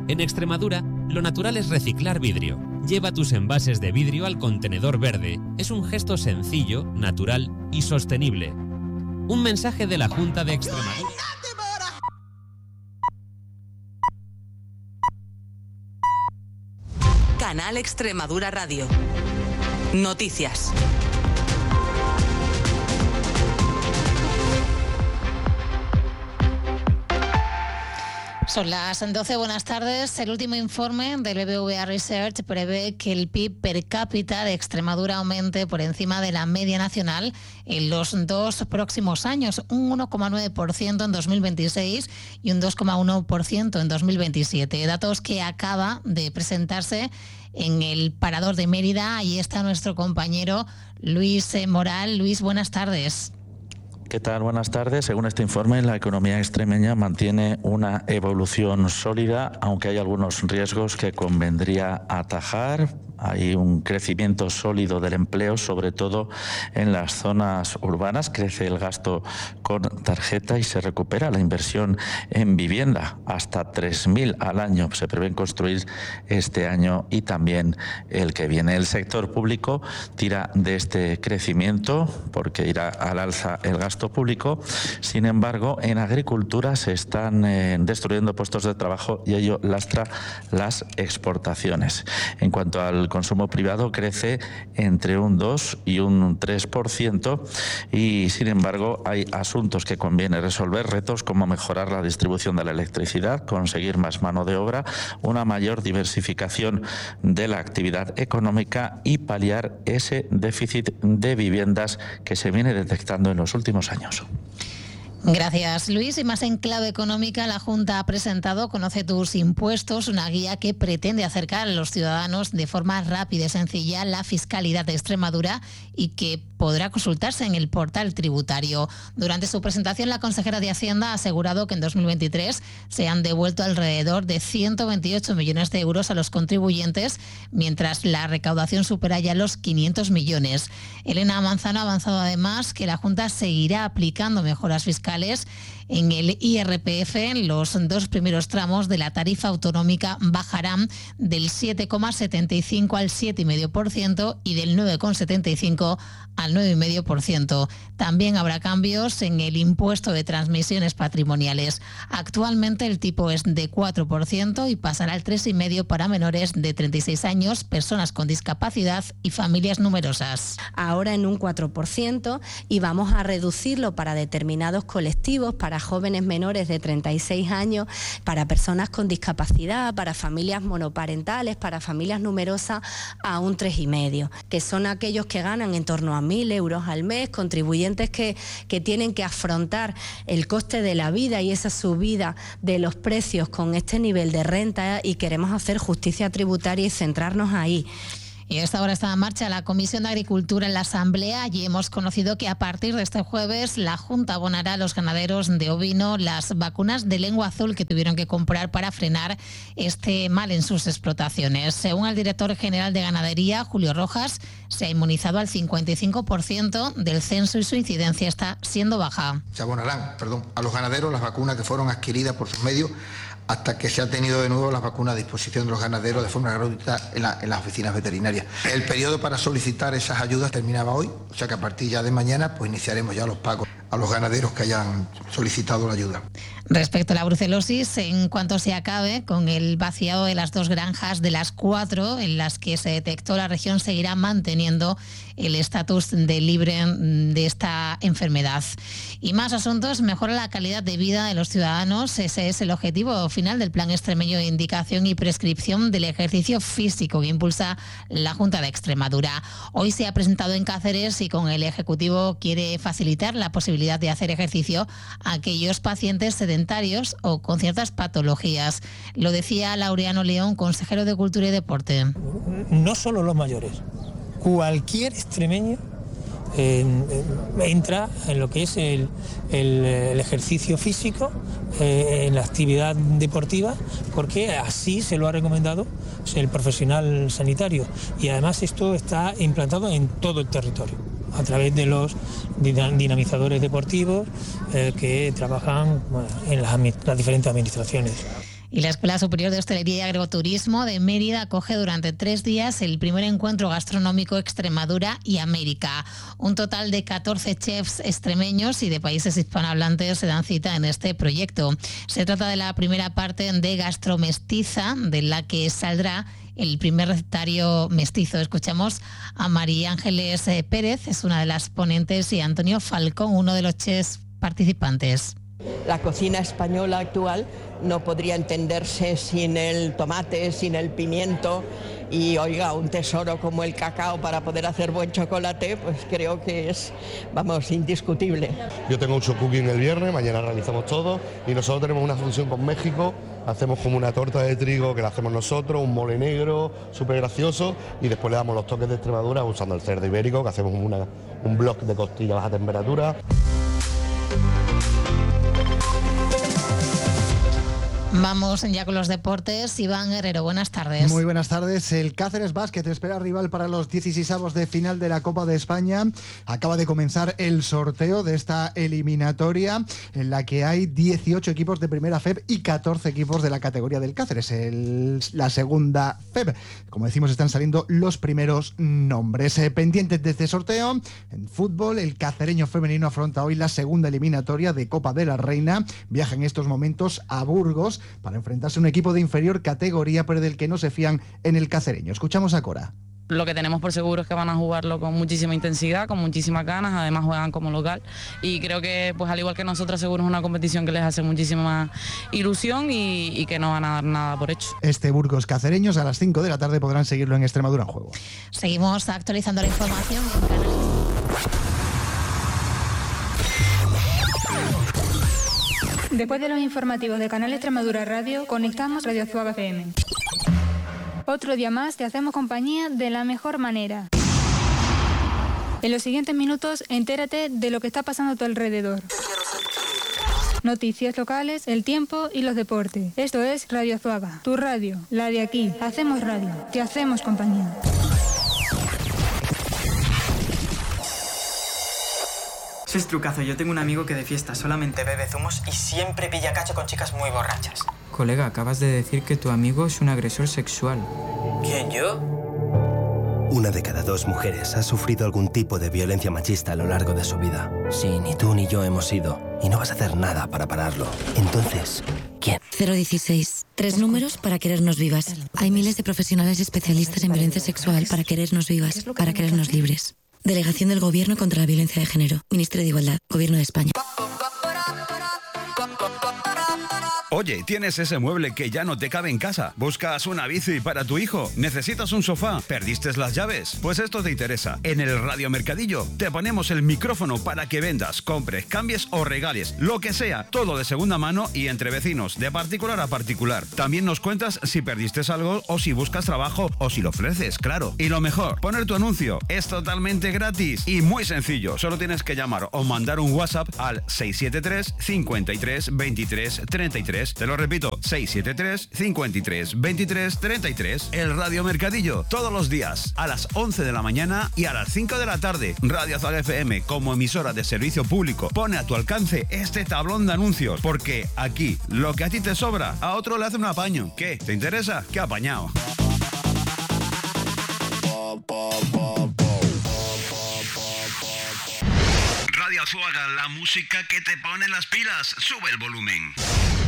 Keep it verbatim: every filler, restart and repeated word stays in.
En Extremadura, lo natural es reciclar vidrio. Lleva tus envases de vidrio al contenedor verde. Es un gesto sencillo, natural y sostenible. Un mensaje de la Junta de Extremadura. Canal Extremadura Radio. Noticias. Son las doce, buenas tardes. El último informe del B B V A Research prevé que el P I B per cápita de Extremadura aumente por encima de la media nacional en los dos próximos años, un uno coma nueve por ciento en dos mil veintiséis y un dos coma uno por ciento en dos mil veintisiete. Datos que acaba de presentarse en el Parador de Mérida. Ahí está nuestro compañero Luis Moral. Luis, buenas tardes. ¿Qué tal? Buenas tardes. Según este informe, la economía extremeña mantiene una evolución sólida, aunque hay algunos riesgos que convendría atajar. Hay un crecimiento sólido del empleo, sobre todo en las zonas urbanas. Crece el gasto con tarjeta y se recupera la inversión en vivienda. Hasta tres mil al año se prevén construir este año y también el que viene. El sector público tira de este crecimiento porque irá al alza el gasto público. Sin embargo, en agricultura se están eh, destruyendo puestos de trabajo y ello lastra las exportaciones. En cuanto al consumo privado, crece entre un dos y un tres por ciento y, sin embargo, hay asuntos que conviene resolver, retos como mejorar la distribución de la electricidad, conseguir más mano de obra, una mayor diversificación de la actividad económica y paliar ese déficit de viviendas que se viene detectando en los últimos años. Gracias, Luis. Y más en clave económica, la Junta ha presentado Conoce tus impuestos, una guía que pretende acercar a los ciudadanos de forma rápida y sencilla la fiscalidad de Extremadura y que podrá consultarse en el portal tributario. Durante su presentación, la consejera de Hacienda ha asegurado que en dos mil veintitrés se han devuelto alrededor de ciento veintiocho millones de euros a los contribuyentes, mientras la recaudación supera ya los quinientos millones. Elena Manzano ha avanzado además que la Junta seguirá aplicando mejoras fiscales en el I R P F. Los dos primeros tramos de la tarifa autonómica bajarán del siete coma setenta y cinco al siete coma cinco por ciento y del nueve coma setenta y cinco al nueve coma cinco por ciento. También habrá cambios en el impuesto de transmisiones patrimoniales. Actualmente el tipo es de cuatro por ciento y pasará al tres coma cinco por ciento para menores de treinta y seis años, personas con discapacidad y familias numerosas. Ahora en un cuatro por ciento y vamos a reducirlo para determinados colectivos, para jóvenes menores de treinta y seis años, para personas con discapacidad, para familias monoparentales, para familias numerosas, a un tres coma cinco, que son aquellos que ganan en torno a mil euros al mes, contribuyentes que, que tienen que afrontar el coste de la vida y esa subida de los precios con este nivel de renta, y queremos hacer justicia tributaria y centrarnos ahí. Y a esta hora está en marcha la Comisión de Agricultura en la Asamblea. Allí hemos conocido que a partir de este jueves la Junta abonará a los ganaderos de ovino las vacunas de lengua azul que tuvieron que comprar para frenar este mal en sus explotaciones. Según el director general de Ganadería, Julio Rojas, se ha inmunizado al cincuenta y cinco por ciento del censo y su incidencia está siendo baja. Se abonarán, perdón, a los ganaderos las vacunas que fueron adquiridas por sus medios hasta que se ha tenido de nuevo las vacunas a disposición de los ganaderos de forma gratuita en, la, en las oficinas veterinarias. El periodo para solicitar esas ayudas terminaba hoy, o sea que a partir ya de mañana pues iniciaremos ya los pagos a los ganaderos que hayan solicitado la ayuda. Respecto a la brucelosis, en cuanto se acabe con el vaciado de las dos granjas de las cuatro en las que se detectó, la región seguirá manteniendo el estatus de libre de esta enfermedad. Y más asuntos, mejora la calidad de vida de los ciudadanos. Ese es el objetivo final del Plan Extremeño de Indicación y Prescripción del Ejercicio Físico que impulsa la Junta de Extremadura. Hoy se ha presentado en Cáceres y con el Ejecutivo quiere facilitar la posibilidad de hacer ejercicio a aquellos pacientes sedentarios o con ciertas patologías. Lo decía Laureano León, consejero de Cultura y Deporte. No solo los mayores, cualquier extremeño eh, entra en lo que es el, el, el ejercicio físico, eh, en la actividad deportiva, porque así se lo ha recomendado el profesional sanitario, y además esto está implantado en todo el territorio a través de los dinamizadores deportivos eh, que trabajan bueno, en las, las diferentes administraciones. Y la Escuela Superior de Hostelería y Agroturismo de Mérida acoge durante tres días el primer encuentro gastronómico Extremadura y América. Un total de catorce chefs extremeños y de países hispanohablantes se dan cita en este proyecto. Se trata de la primera parte de Gastromestiza, de la que saldrá el primer recetario mestizo. Escuchamos a María Ángeles Pérez, es una de las ponentes, y a Antonio Falcón, uno de los chefs participantes. La cocina española actual no podría entenderse sin el tomate, sin el pimiento, y oiga, un tesoro como el cacao para poder hacer buen chocolate, pues creo que es, vamos, indiscutible. Yo tengo un show cooking el viernes, mañana realizamos todo, y nosotros tenemos una función con México, hacemos como una torta de trigo que la hacemos nosotros, un mole negro súper gracioso, y después le damos los toques de Extremadura usando el cerdo ibérico, que hacemos una, un block de costilla a baja temperatura. Vamos ya con los deportes. Iván Guerrero, buenas tardes. Muy buenas tardes. El Cáceres Basket espera rival para los dieciseisavos de final de la Copa de España. Acaba de comenzar el sorteo de esta eliminatoria en la que hay dieciocho equipos de primera F E B y catorce equipos de la categoría del Cáceres, el, la segunda F E B. Como decimos, están saliendo los primeros nombres. Eh, pendientes de este sorteo, en fútbol, el cacereño femenino afronta hoy la segunda eliminatoria de Copa de la Reina. Viaja en estos momentos a Burgos para enfrentarse a un equipo de inferior categoría, pero del que no se fían en el cacereño. Escuchamos a Cora. Lo que tenemos por seguro es que van a jugarlo con muchísima intensidad, con muchísimas ganas, además juegan como local, y creo que, pues al igual que nosotros, seguro es una competición que les hace muchísima ilusión y, y que no van a dar nada por hecho. Este Burgos Cacereños a las cinco de la tarde podrán seguirlo en Extremadura en Juego. Seguimos actualizando la información en Canal. Después de los informativos de Canal Extremadura Radio, conectamos Radio Azuaga F M. Otro día más te hacemos compañía de la mejor manera. En los siguientes minutos, entérate de lo que está pasando a tu alrededor. Noticias locales, el tiempo y los deportes. Esto es Radio Azuaga, tu radio, la de aquí. Hacemos radio, te hacemos compañía. Es trucazo. Yo tengo un amigo que de fiesta solamente bebe zumos y siempre pilla cacho con chicas muy borrachas. Colega, acabas de decir que tu amigo es un agresor sexual. ¿Quién, yo? Una de cada dos mujeres ha sufrido algún tipo de violencia machista a lo largo de su vida. Sí, ni tú ni yo hemos ido. Y no vas a hacer nada para pararlo. Entonces, ¿quién? cero dieciséis. Tres números para querernos vivas. Hay miles de profesionales especialistas en violencia sexual para querernos vivas, para querernos libres. Delegación del Gobierno contra la Violencia de Género. Ministerio de Igualdad. Gobierno de España. Oye, ¿tienes ese mueble que ya no te cabe en casa? ¿Buscas una bici para tu hijo? ¿Necesitas un sofá? ¿Perdiste las llaves? Pues esto te interesa. En el Radio Mercadillo te ponemos el micrófono para que vendas, compres, cambies o regales, lo que sea, todo de segunda mano y entre vecinos, de particular a particular. También nos cuentas si perdiste algo o si buscas trabajo o si lo ofreces, claro. Y lo mejor, poner tu anuncio. Es totalmente gratis y muy sencillo. Solo tienes que llamar o mandar un WhatsApp al seis siete tres, cincuenta y tres, veintitrés, treinta y tres. Te lo repito, seis siete tres, cincuenta y tres, veintitrés, treinta y tres. El Radio Mercadillo, todos los días, a las once de la mañana y a las cinco de la tarde. Radio Azuaga F M, como emisora de servicio público, pone a tu alcance este tablón de anuncios, porque aquí, lo que a ti te sobra, a otro le hace un apaño. ¿Qué? ¿Te interesa? ¡Qué apañado! Radio Azuaga, la música que te pone las pilas. Sube el volumen.